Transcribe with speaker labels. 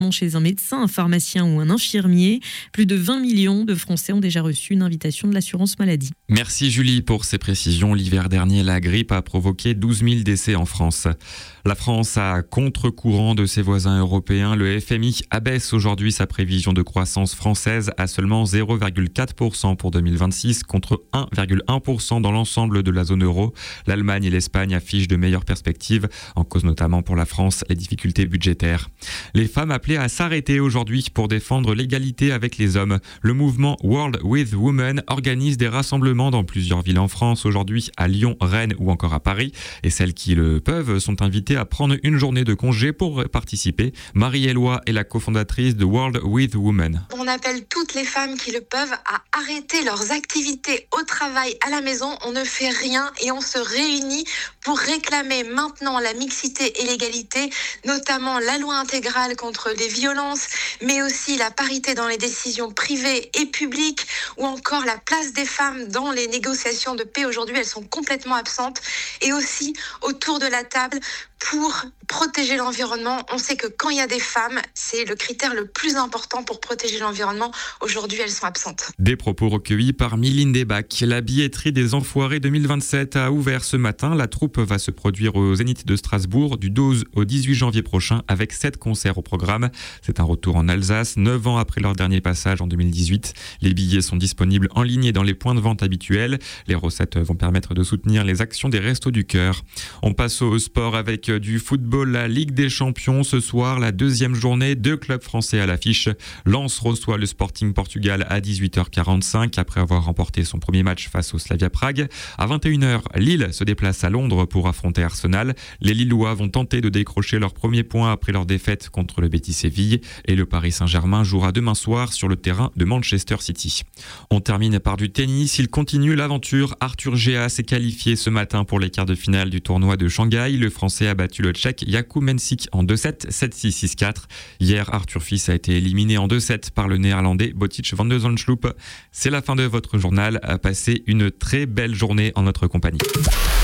Speaker 1: chez un médecin, un pharmacien ou un infirmier. Plus de 20 millions de Français ont déjà reçu une invitation de l'assurance maladie.
Speaker 2: Merci Julie pour ces précisions. L'hiver dernier, la grippe a provoqué 12 000 décès en France. La France, à contre-courant de ses voisins européens, le FMI abaisse aujourd'hui sa prévision de croissance française à seulement 0,4% pour 2026 contre 1,1% dans l'ensemble de la zone euro. L'Allemagne et l'Espagne affichent de meilleures perspectives, en cause notamment pour la France les difficultés budgétaires. Les femmes appelées à s'arrêter aujourd'hui pour défendre l'égalité avec les hommes. Le mouvement World with Women organise des rassemblements dans plusieurs villes en France, aujourd'hui à Lyon, Rennes ou encore à Paris. Et celles qui le peuvent sont invitées à prendre une journée de congé pour participer. Marie-Éloi est la cofondatrice de World with Women.
Speaker 3: On appelle toutes les femmes qui le peuvent à arrêter leurs activités au travail, à la maison. On ne fait rien et on se réunit pour réclamer maintenant la mixité et l'égalité, notamment la loi intégrale contre les violences, mais aussi la parité dans les décisions privées et publiques, ou encore la place des femmes dans les négociations de paix. Aujourd'hui, elles sont complètement absentes. Et aussi autour de la table pour protéger l'environnement. On sait que quand il y a des femmes, c'est le critère le plus important pour protéger l'environnement. Aujourd'hui, elles sont absentes.
Speaker 2: Des propos recueillis par Mylène Desbacs. La billetterie des Enfoirés 2027 a ouvert ce matin. La troupe va se produire au Zénith de Strasbourg du 12 au 18 janvier prochain avec 7 concerts au programme. C'est un retour en Alsace, 9 ans après leur dernier passage en 2018. Les billets sont disponibles en ligne et dans les points de vente habituels. Les recettes vont permettre de soutenir les actions des Restos du Cœur. On passe au sport avec du football, la Ligue des Champions. Ce soir, la deuxième journée, 2 clubs français à l'affiche. Lens reçoit le Sporting Portugal à 18h45 après avoir remporté son premier match face au Slavia Prague. À 21h, Lille se déplace à Londres pour affronter Arsenal. Les Lillois vont tenter de décrocher leur premier point après leur défaite contre le Betis Séville. Et le Paris Saint-Germain jouera demain soir sur le terrain de Manchester City. On termine par du tennis. Il continue l'aventure. Arthur Géas s'est qualifié ce matin pour les quarts de finale du tournoi de Shanghai. Le Français a battu le Tchèque Jakub Mensik en 2-7, 7-6, 6-4. Hier, Arthur Fils a été éliminé en 2-7 par le Néerlandais Botic van de Zandschulp. C'est la fin de votre journal. Passez une très belle journée en notre compagnie.